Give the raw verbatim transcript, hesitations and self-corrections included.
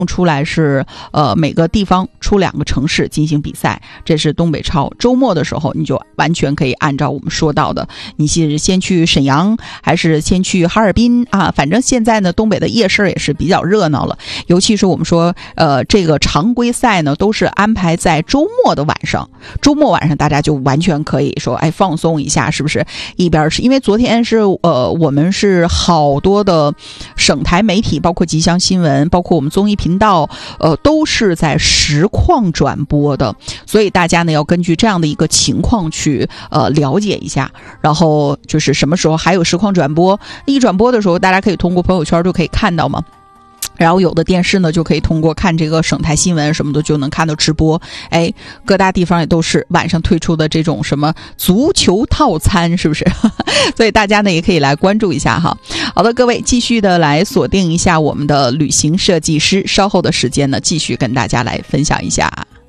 出来是呃每个地方出两个城市进行比赛，这是东北超。周末的时候你就完全可以按照我们说到的，你是先去沈阳还是先去哈尔滨啊？反正现在呢东北的夜市也是比较热闹了，尤其是我们说呃这个常规赛呢都是安排在周末的晚上，周末晚上大家就完全可以说哎放松一下，是不是？一边是因为昨天是呃我们是好多的省台媒体，包括吉祥新闻，包括我们综艺频道，呃都是在实况转播的，所以大家呢要根据这样的一个情况去呃了解一下，然后就是什么时候还有实况转播，一转播的时候大家可以通过朋友圈就可以看到嘛。然后有的电视呢就可以通过看这个省台新闻什么的就能看到直播，哎，各大地方也都是晚上推出的这种什么足球套餐，是不是？所以大家呢也可以来关注一下哈。好的，各位继续的来锁定一下我们的旅行设计师，稍后的时间呢继续跟大家来分享一下。